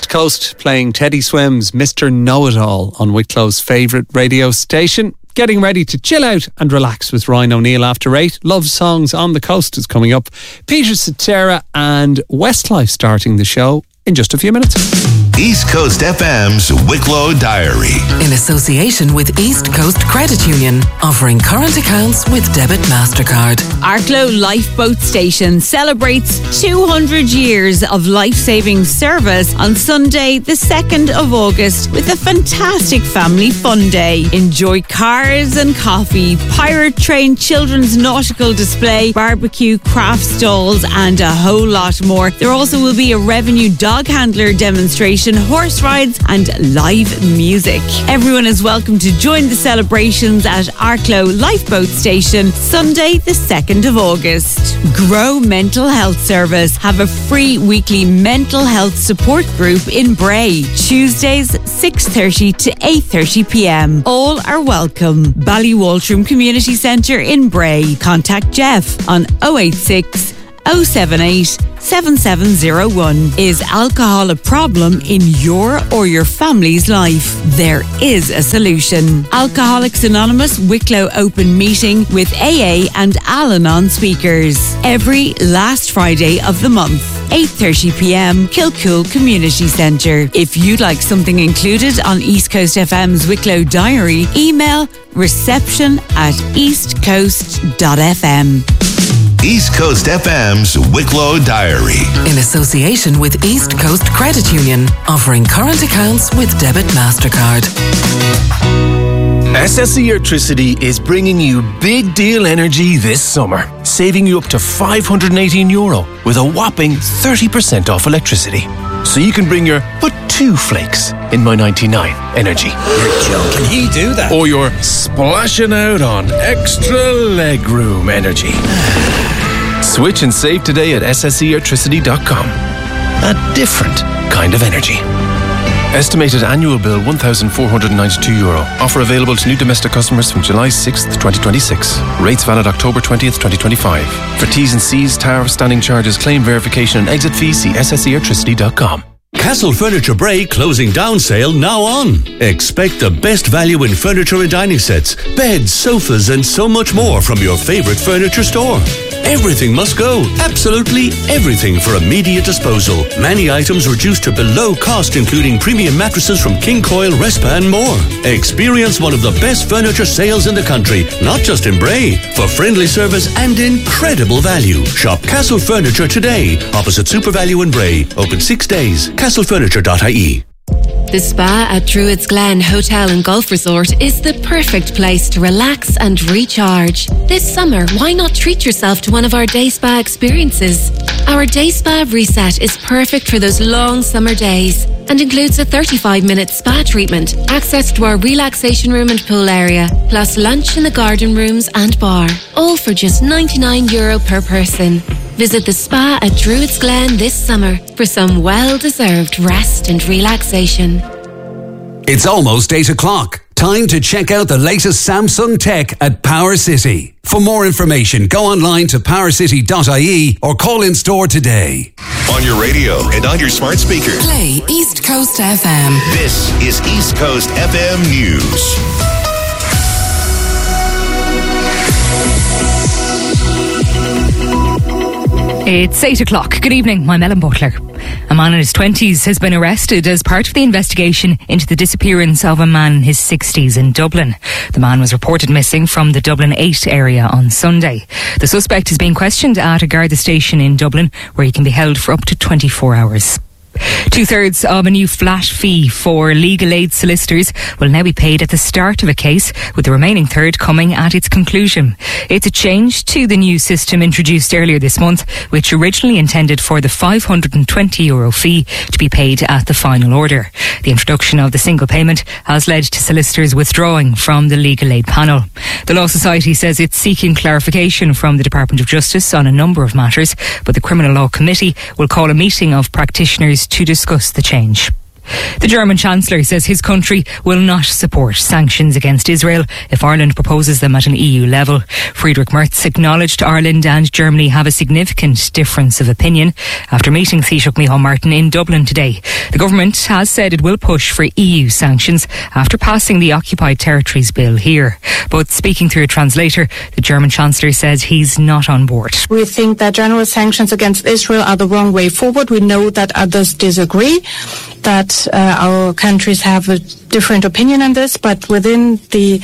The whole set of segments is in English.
East Coast, playing Teddy Swims' Mr. Know-It-All on Wicklow's favourite radio station. Getting ready to chill out and relax with Ryan O'Neill after 8. Love Songs on the Coast is coming up. Peter Cetera and Westlife starting the show in just a few minutes. East Coast FM's Wicklow Diary. In association with East Coast Credit Union, offering current accounts with debit MasterCard. Arklow Lifeboat Station celebrates 200 years of life-saving service on Sunday, the 2nd of August, with a fantastic family fun day. Enjoy cars and coffee, pirate train children's nautical display, barbecue, craft stalls, and a whole lot more. There also will be a revenue dog handler demonstration, horse rides and live music. Everyone is welcome to join the celebrations at Arklow Lifeboat Station Sunday the 2nd of August. Grow Mental Health Service have a free weekly mental health support group in Bray, Tuesdays 6:30 to 8:30 p.m. All are welcome. Ballywaltrim Community Centre in Bray. Contact Jeff on 086 078 7701. Is alcohol a problem in your or your family's life? There is a solution. Alcoholics Anonymous Wicklow Open Meeting with AA and Al-Anon speakers. Every last Friday of the month, 8:30 p.m, Kilcool Community Centre. If you'd like something included on East Coast FM's Wicklow Diary, email reception@eastcoast.fm. East Coast FM's Wicklow Diary. In association with East Coast Credit Union, offering current accounts with debit MasterCard. SSE Electricity is bringing you big deal energy this summer, saving you up to €518 with a whopping 30% off electricity. So you can bring your but 2 flakes in my 99 energy. You're joking, he do that? Or you're splashing out on extra legroom energy. Switch and save today at sseelectricity.com. A different kind of energy. Estimated annual bill €1,492. Offer available to new domestic customers from July 6th, 2026. Rates valid October 20th, 2025. For T's and C's, tariff, standing charges, claim verification and exit fees, see sseelectricity.com. Castle Furniture Bray closing down sale now on. Expect the best value in furniture and dining sets, beds, sofas and so much more from your favourite furniture store. Everything must go. Absolutely everything for immediate disposal. Many items reduced to below cost, including premium mattresses from King Coil, Respa and more. Experience one of the best furniture sales in the country, not just in Bray. For friendly service and incredible value. Shop Castle Furniture today, opposite Super Value in Bray. Open 6 days. castlefurniture.ie. The spa at Druids Glen Hotel and Golf Resort is the perfect place to relax and recharge. This summer, why not treat yourself to one of our day spa experiences? Our day spa reset is perfect for those long summer days and includes a 35-minute spa treatment, access to our relaxation room and pool area, plus lunch in the garden rooms and bar, all for just €99 per person. Visit the spa at Druids Glen this summer for some well-deserved rest and relaxation. It's almost 8 o'clock. Time to check out the latest Samsung tech at Power City. For more information, go online to powercity.ie or call in store today. On your radio and on your smart speakers. Play East Coast FM. This is East Coast FM News. It's 8 o'clock. Good evening, I'm Ellen Butler. A man in his 20s has been arrested as part of the investigation into the disappearance of a man in his 60s in Dublin. The man was reported missing from the Dublin 8 area on Sunday. The suspect is being questioned at a Garda station in Dublin, where he can be held for up to 24 hours. 2/3 of a new flat fee for legal aid solicitors will now be paid at the start of a case, with the remaining third coming at its conclusion. It's a change to the new system introduced earlier this month, which originally intended for the €520 fee to be paid at the final order. The introduction of the single payment has led to solicitors withdrawing from the legal aid panel. The Law Society says it's seeking clarification from the Department of Justice on a number of matters, but the Criminal Law Committee will call a meeting of practitioners to discuss the change. The German Chancellor says his country will not support sanctions against Israel if Ireland proposes them at an EU level. Friedrich Merz acknowledged Ireland and Germany have a significant difference of opinion after meeting Taoiseach Micheál Martin in Dublin today. The government has said it will push for EU sanctions after passing the Occupied Territories Bill here. But speaking through a translator, the German Chancellor says he's not on board. We think that general sanctions against Israel are the wrong way forward. We know that others disagree, that our countries have a different opinion on this, but within the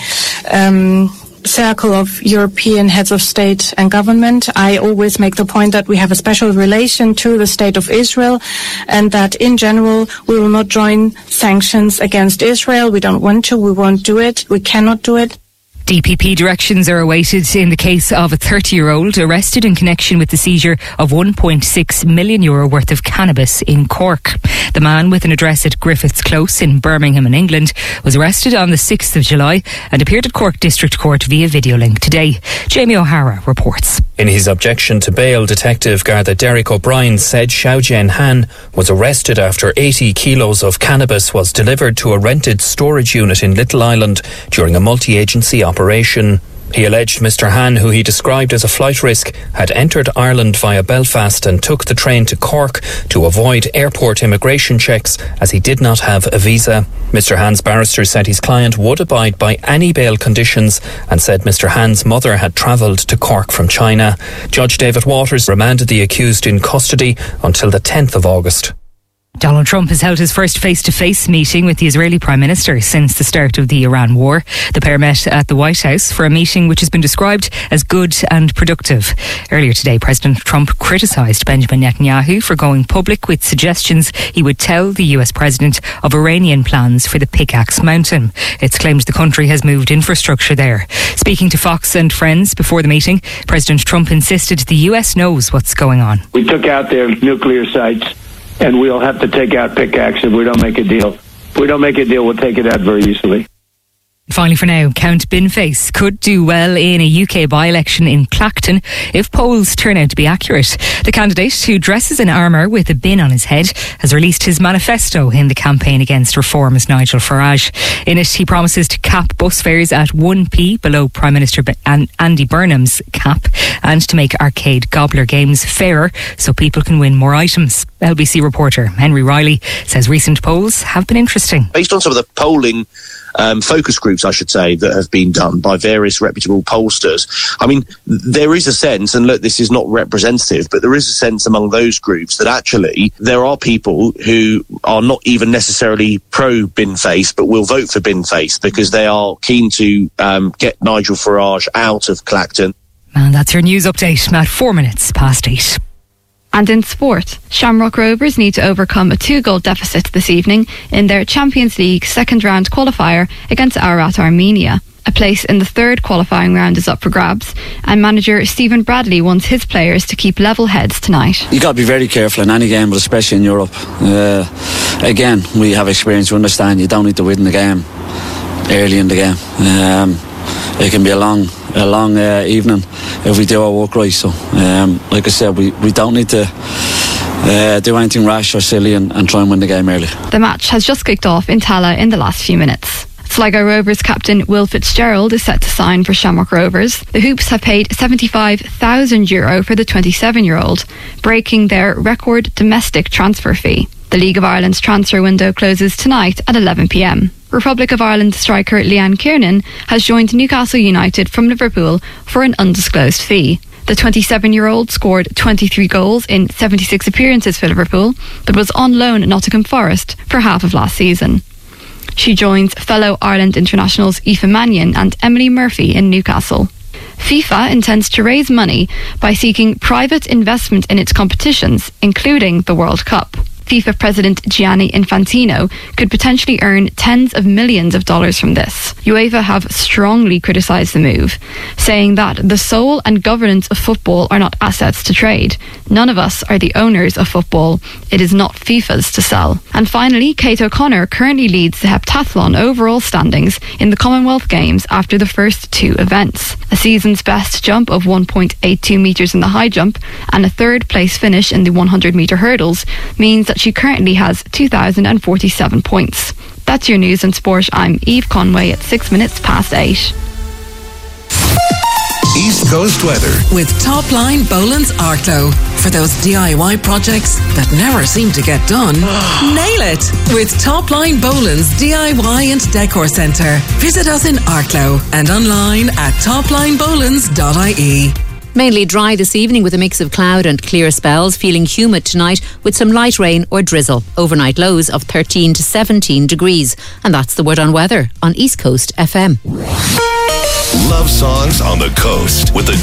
circle of European heads of state and government, I always make the point that we have a special relation to the state of Israel, and that in general we will not join sanctions against Israel. We don't want to, we won't do it, we cannot do it. DPP directions are awaited in the case of a 30-year-old arrested in connection with the seizure of €1.6 million worth of cannabis in Cork. The man, with an address at Griffiths Close in Birmingham in England, was arrested on the 6th of July and appeared at Cork District Court via video link today. Jamie O'Hara reports. In his objection to bail, Detective Garda Derek O'Brien said Xiao Jian Han was arrested after 80 kilos of cannabis was delivered to a rented storage unit in Little Island during a multi-agency operation. He alleged Mr. Han, who he described as a flight risk, had entered Ireland via Belfast and took the train to Cork to avoid airport immigration checks as he did not have a visa. Mr. Han's barrister said his client would abide by any bail conditions and said Mr. Han's mother had travelled to Cork from China. Judge David Waters remanded the accused in custody until the 10th of August. Donald Trump has held his first face-to-face meeting with the Israeli Prime Minister since the start of the Iran war. The pair met at the White House for a meeting which has been described as good and productive. Earlier today, President Trump criticised Benjamin Netanyahu for going public with suggestions he would tell the US President of Iranian plans for the Pickaxe Mountain. It's claimed the country has moved infrastructure there. Speaking to Fox and Friends before the meeting, President Trump insisted the US knows what's going on. We took out their nuclear sites, and we'll have to take out Pickaxe if we don't make a deal. If we don't make a deal, we'll take it out very easily. Finally for now, Count Binface could do well in a UK by-election in Clacton if polls turn out to be accurate. The candidate, who dresses in armour with a bin on his head, has released his manifesto in the campaign against reforms Nigel Farage. In it, he promises to cap bus fares at 1p below Prime Minister Andy Burnham's cap and to make arcade gobbler games fairer so people can win more items. LBC reporter Henry Riley says recent polls have been interesting. Based on some of the polling focus groups, I should say, that have been done by various reputable pollsters. I mean, there is a sense, and look, this is not representative, but there is a sense among those groups that actually there are people who are not even necessarily pro-Binface, but will vote for Binface because they are keen to get Nigel Farage out of Clacton. And that's your news update at 4 minutes past 8. And in sport, Shamrock Rovers need to overcome a 2-goal deficit this evening in their Champions League second-round qualifier against Ararat Armenia. A place in the third qualifying round is up for grabs, and manager Stephen Bradley wants his players to keep level heads tonight. You got to be very careful in any game, but especially in Europe. Again, we have experience, we understand you don't need to win the game early in the game. It can be a long evening if we do our work right. So, like I said, we don't need to do anything rash or silly and try and win the game early. The match has just kicked off in Tallaght in the last few minutes. Sligo Rovers captain Will Fitzgerald is set to sign for Shamrock Rovers. The Hoops have paid €75,000 for the 27-year-old, breaking their record domestic transfer fee. The League of Ireland's transfer window closes tonight at 11 p.m. Republic of Ireland striker Leanne Kiernan has joined Newcastle United from Liverpool for an undisclosed fee. The 27-year-old scored 23 goals in 76 appearances for Liverpool, but was on loan at Nottingham Forest for half of last season. She joins fellow Ireland internationals Aoife Mannion and Emily Murphy in Newcastle. FIFA intends to raise money by seeking private investment in its competitions, including the World Cup. FIFA President Gianni Infantino could potentially earn tens of millions of dollars from this. UEFA have strongly criticised the move, saying that the soul and governance of football are not assets to trade. None of us are the owners of football. It is not FIFA's to sell. And finally, Kate O'Connor currently leads the heptathlon overall standings in the Commonwealth Games after the first 2 events. A season's best jump of 1.82 metres in the high jump and a third place finish in the 100 metre hurdles means that she currently has 2,047 points. That's your news and sport. I'm Eve Conway at 6 minutes past 8. East Coast weather with Topline Boland's Arklow. For those DIY projects that never seem to get done, nail it with Topline Boland's DIY and Decor Centre. Visit us in Arklow and online at toplinebolans.ie. Mainly dry this evening with a mix of cloud and clear spells, feeling humid tonight with some light rain or drizzle. Overnight lows of 13 to 17 degrees. And that's the word on weather on East Coast FM. Love songs on the coast with the